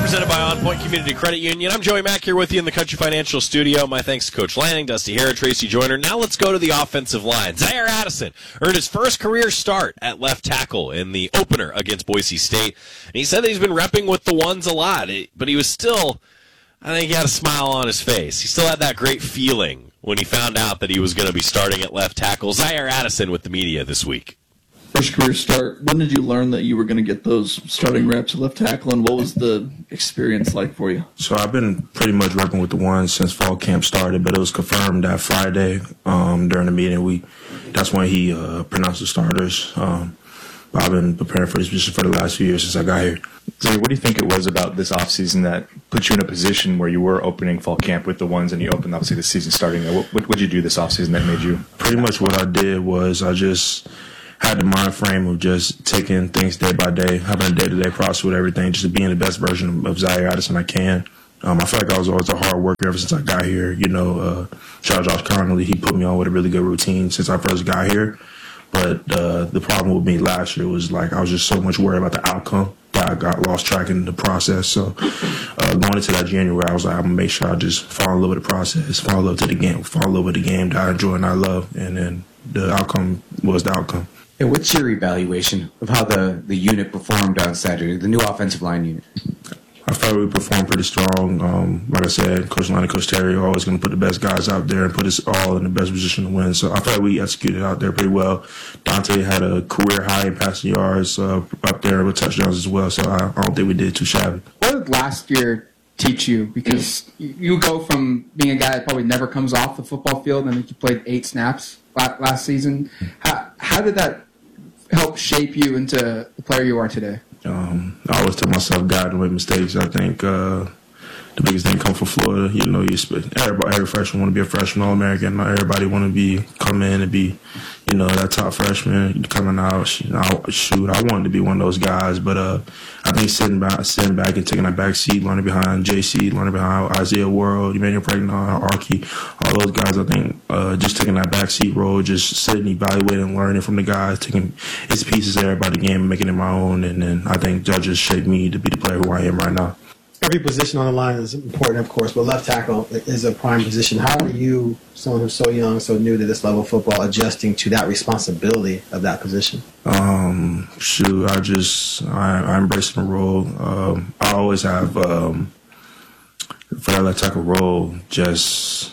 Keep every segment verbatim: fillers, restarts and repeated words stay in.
Presented by On Point Community Credit Union. I'm Joey Mack here with you in the Country Financial Studio. My thanks to Coach Lanning, Dusty Hare, Tracy Joyner. Now let's go to the offensive line. Zaire Addison earned his first career start at left tackle in the opener against Boise State. And he said that he's been repping with the ones a lot, but he was still, I think he had a smile on his face. He still had that great feeling when he found out that he was going to be starting at left tackle. Zaire Addison with the media this week. First career start. When did you learn that you were going to get those starting reps at left tackle, and what was the experience like for you? So I've been pretty much working with the ones since fall camp started, but it was confirmed that Friday um, during the meeting. We that's when he uh, pronounced the starters. Um, but I've been preparing for this position for the last few years since I got here. So what do you think it was about this offseason that put you in a position where you were opening fall camp with the ones and you opened, obviously, the season starting? What, what did you do this offseason that made you? Pretty much what I did was I just had the mind frame of just taking things day by day, having a day-to-day process with everything, just being the best version of Zaire Addison I can. Um, I feel like I was always a hard worker ever since I got here. You know, uh, shout out Josh Connolly, he put me on with a really good routine since I first got here. But uh, the problem with me last year was, like, I was just so much worried about the outcome that I got lost track in the process. So uh, going into that January, I was like, I'm going to make sure I just fall in love with the process, fall in love to the game, fall in love with the game that I enjoy and I love. And then the outcome was the outcome. And what's your evaluation of how the, the unit performed on Saturday, the new offensive line unit? I felt we performed pretty strong. Um, like I said, Coach Lanning, Coach Terry are always going to put the best guys out there and put us all in the best position to win. So I felt like we executed out there pretty well. Dante had a career high in passing yards uh, up there with touchdowns as well. So I, I don't think we did too shabby. What did last year teach you? Because you go from being a guy that probably never comes off the football field, and you played eight snaps last season. How, how did that help shape you into the player you are today? Um, I always tell myself, God, don't make mistakes. I think uh, the biggest thing come from Florida. You know, you everybody, every freshman want to be a freshman All-American. Not everybody want to be come in and be, you know, that top freshman coming out. You know, shoot, I wanted to be one of those guys, but uh, I think sitting back, sitting back and taking that back seat, learning behind J C, learning behind Isaiah World, Emmanuel Pregnon, Archie, all those guys. I think uh, just taking that back seat role, just sitting, evaluating, and learning from the guys, taking its pieces there about the game, and making it my own, and then I think that just shaped me to be the player who I am right now. Every position on the line is important, of course, but left tackle is a prime position. How are you, someone who's so young, so new to this level of football, adjusting to that responsibility of that position? Um, shoot, I just, I, I embrace the role. Um, I always have, um, for that left tackle role, just,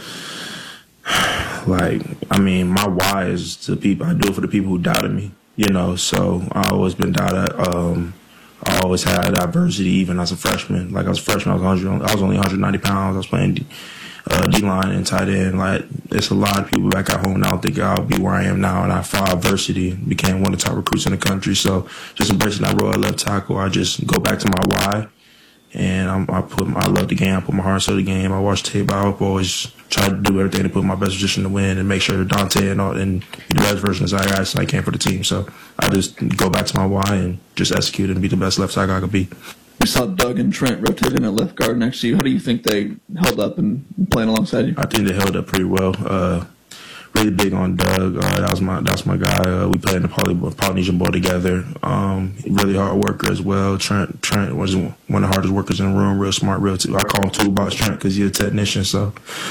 like, I mean, my why is to people, I do it for the people who doubted me, you know, so I've always been doubted. Um, I always had adversity, even as a freshman. Like, I was a freshman, I was, one hundred, I was only one hundred ninety pounds. I was playing D, uh, D-line and tight end. Like, it's a lot of people back at home now think I'll be where I am now, and I fought adversity, became one of the top recruits in the country. So just embracing that role at left tackle, I just go back to my why. And I'm, I put, my, I love the game. I put my heart into the game. I watch tape. I always try to do everything to put my best position to win and make sure that Dante and all, and be the best version of Zaire Addison I can for the team. So I just go back to my why and just execute and be the best left tackle I could be. We saw Doug and Trent rotating at left guard next to you. How do you think they held up and playing alongside you? I think they held up pretty well. Uh, really big on Doug. Uh, that was my that's my guy. Uh, we played in the Poly, Polynesian Bowl together. Um, really hard worker as well. Trent Trent was one of the hardest workers in the room. Real smart, real. Too. I call him Toolbox Trent because he's a technician. So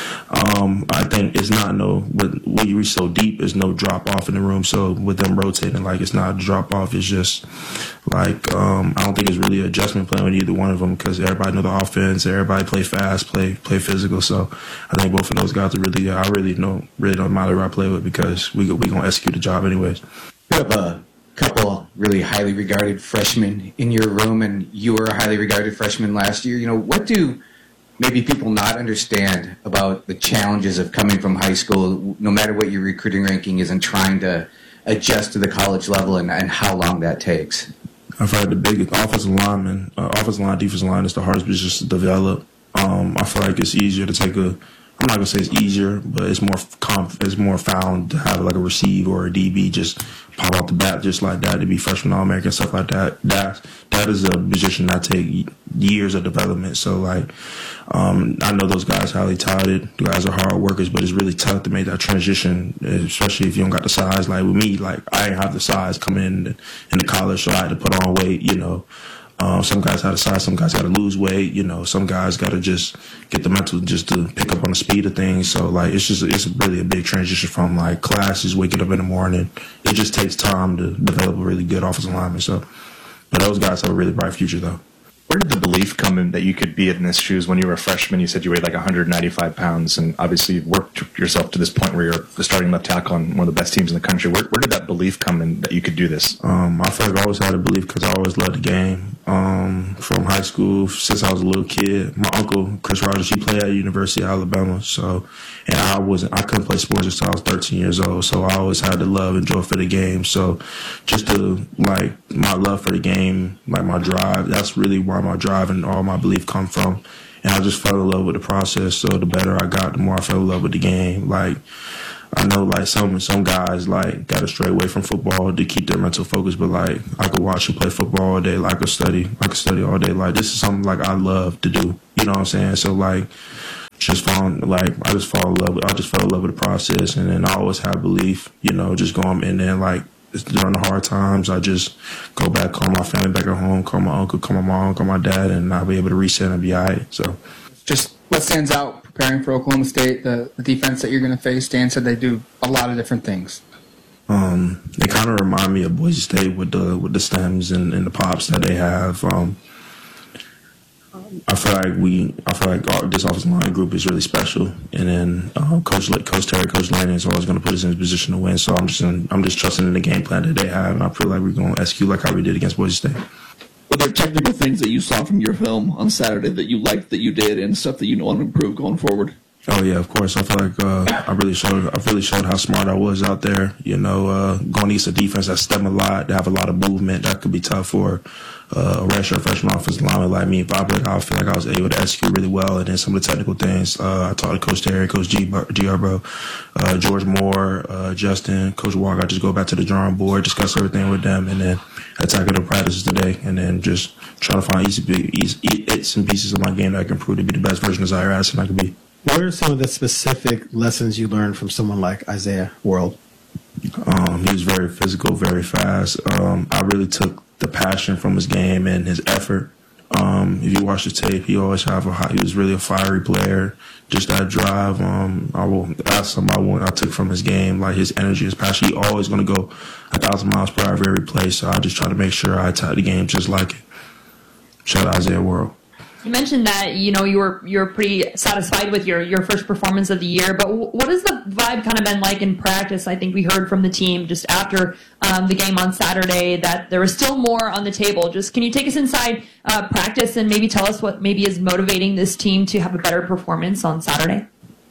um, I think it's not no when you reach so deep, there's no drop off in the room. So with them rotating, like it's not a drop off. It's just like um, I don't think it's really an adjustment playing with either one of them because everybody know the offense. Everybody play fast, play play physical. So I think both of those guys are really. I really know really don't matter who I play with because we we gonna execute the job anyways. You have a couple really highly regarded freshmen in your room, and you were a highly regarded freshman last year. You know, what do maybe people not understand about the challenges of coming from high school, no matter what your recruiting ranking is, and trying to adjust to the college level, and, and how long that takes? I feel like the biggest offensive lineman, uh, offensive line, defensive line is the hardest position to develop. Um, I feel like it's easier to take a. I'm not gonna say it's easier, but it's more conf- it's more found to have like a receive or a D B just pop out the bat just like that to be freshman All-American, stuff like that. That that is a position that take years of development. So like, um, I know those guys highly touted. The guys are hard workers, but it's really tough to make that transition, especially if you don't got the size. Like with me, like I didn't have the size coming in in the college, so I had to put on weight, you know. Um, some guys got to size, some guys got to lose weight. You know, some guys got to just get the mental just to pick up on the speed of things. So like, it's just it's really a big transition from like classes, waking up in the morning. It just takes time to develop a really good offensive lineman. So, but those guys have a really bright future though. Where did the belief come in that you could be in this shoes when you were a freshman? You said you weighed like one hundred ninety-five pounds, and obviously you've worked yourself to this point where you're the starting left tackle on one of the best teams in the country. Where, where did that belief come in that you could do this? Um, I feel like I always had a belief because I always loved the game. Um, from high school, since I was a little kid, my uncle Chris Rogers, he played at the University of Alabama. So, and I wasn't, I couldn't play sports until I was thirteen years old. So I always had the love and joy for the game. So, just to like my love for the game, like my drive, that's really why my drive and all my belief come from. And I just fell in love with the process. So the better I got, the more I fell in love with the game. Like, I know like some some guys like got to stray away from football to keep their mental focus, but like I could watch you play football all day, like I could study, I could study all day. Like this is something like I love to do. You know what I'm saying? So like just fall like I just fall in love with I just fell in love with the process, and then I always have belief, you know, just going in there like during the hard times, I just go back, call my family back at home, call my uncle, call my mom, call my dad, and I'll be able to reset and be all right. So just what stands out preparing for Oklahoma State, the, the defense that you're going to face? Dan said they do a lot of different things. Um, they kind of remind me of Boise State with the with the stems and, and the pops that they have. Um, I feel like we, I feel like our, this offensive line group is really special, and then uh, Coach Coach Terry, Coach Lanning is always going to put us in a position to win. So I'm just in, I'm just trusting in the game plan that they have, and I feel like we're going to execute like how we did against Boise State. Were there technical things that you saw from your film on Saturday that you liked that you did, and stuff that you want to improve going forward? Oh yeah, of course. I feel like uh, I really showed I really showed how smart I was out there. You know, uh, going against a defense that step a lot, they have a lot of movement. That could be tough for uh, a redshirt freshman offensive lineman like me. But I feel, like, I feel like I was able to execute really well. And then some of the technical things, uh, I talked to Coach Terry, Coach G, G Arbro, uh, George Moore, uh, Justin, Coach Walker. I just go back to the drawing board, discuss everything with them, and then attack the practices today, and then just try to find easy, easy, easy and pieces of my game that I can improve to be the best version of Zaire Addison I can be. What are some of the specific lessons you learned from someone like Isaiah World? Um, he was very physical, very fast. Um, I really took the passion from his game and his effort. Um, if you watch the tape, he always have a high, he was really a fiery player. Just that drive. Um, I will that's something I want I took from his game, like his energy, his passion. He always going to go a thousand miles per hour every play. So I just try to make sure I attack the game just like it. Shout out Isaiah World. You mentioned that you know you were you're pretty satisfied with your, your first performance of the year, but w- what has the vibe kind of been like in practice? I think we heard from the team just after um, the game on Saturday that there was still more on the table. Just can you take us inside uh, practice and maybe tell us what maybe is motivating this team to have a better performance on Saturday?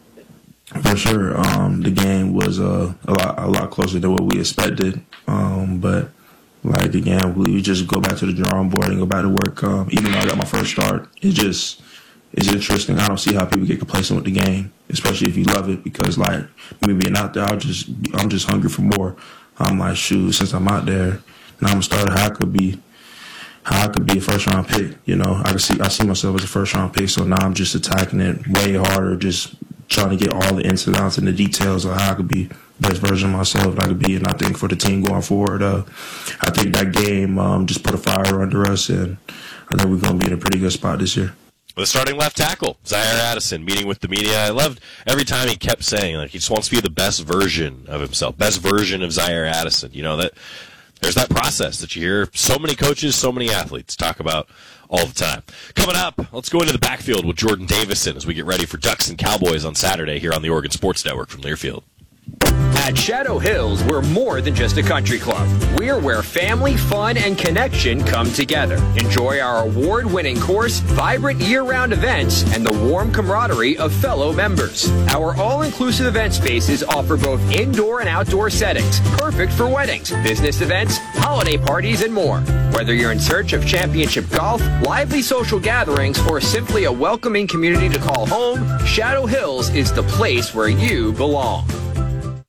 For sure, um, the game was uh, a lot a lot closer than what we expected, um, but. Like, again, we just go back to the drawing board and go back to work. Um, even though I got my first start, it's just, it's interesting. I don't see how people get complacent with the game, especially if you love it, because, like, me being out there, I'll just, I'm just hungry for more. I'm like, shoot, since I'm out there, now I'm a starter, how I could be, how I could be a first-round pick, you know. I can see, I see myself as a first-round pick, so now I'm just attacking it way harder, just trying to get all the ins and outs and the details of how I could be best version of myself that I could be. And I think for the team going forward, uh, I think that game um, just put a fire under us, and I think we're going to be in a pretty good spot this year. The starting left tackle, Zaire Addison, meeting with the media. I loved every time he kept saying, like, he just wants to be the best version of himself, best version of Zaire Addison. You know, that there's that process that you hear so many coaches, so many athletes talk about all the time. Coming up, let's go into the backfield with Jordan Davison as we get ready for Ducks and Cowboys on Saturday here on the Oregon Sports Network from Learfield. At Shadow Hills, we're more than just a country club. We're where family, fun, and connection come together. Enjoy our award-winning course, vibrant year-round events, and the warm camaraderie of fellow members. Our all-inclusive event spaces offer both indoor and outdoor settings, perfect for weddings, business events, holiday parties, and more. Whether you're in search of championship golf, lively social gatherings, or simply a welcoming community to call home, Shadow Hills is the place where you belong.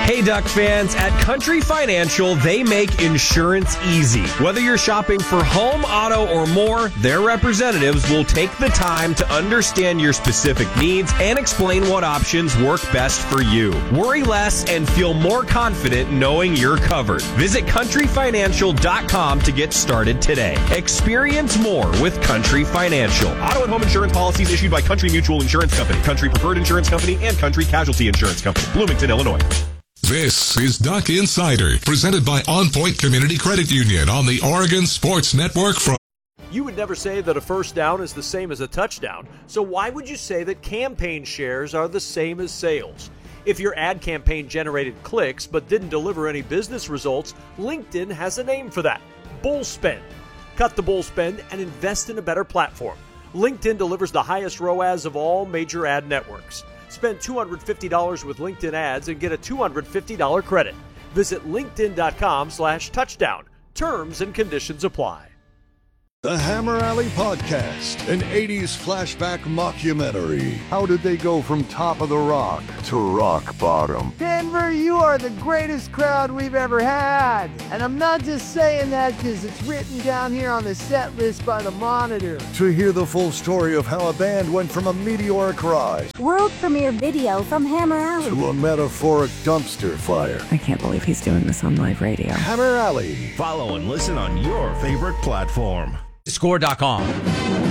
Hey, Duck fans, at Country Financial, they make insurance easy. Whether you're shopping for home, auto, or more, their representatives will take the time to understand your specific needs and explain what options work best for you. Worry less and feel more confident knowing you're covered. Visit country financial dot com to get started today. Experience more with Country Financial. Auto and home insurance policies issued by Country Mutual Insurance Company, Country Preferred Insurance Company, and Country Casualty Insurance Company, Bloomington, Illinois. This is Duck Insider, presented by On Point Community Credit Union on the Oregon Sports Network. From You would never say that a first down is the same as a touchdown, so why would you say that campaign shares are the same as sales? If your ad campaign generated clicks but didn't deliver any business results, LinkedIn has a name for that: bull spend. Cut the bull spend and invest in a better platform. LinkedIn delivers the highest R O A S of all major ad networks. Spend two hundred fifty dollars with LinkedIn ads and get a two hundred fifty dollars credit. Visit linkedin.com slash touchdown. Terms and conditions apply. The Hammer Alley Podcast, an eighties flashback mockumentary. How did they go from top of the rock to rock bottom? Denver, you are the greatest crowd we've ever had. And I'm not just saying that because it's written down here on the set list by the Monitor. To hear the full story of how a band went from a meteoric rise world premiere video from Hammer Alley to a metaphoric dumpster fire. I can't believe he's doing this on live radio. Hammer Alley. Follow and listen on your favorite platform. Score dot com.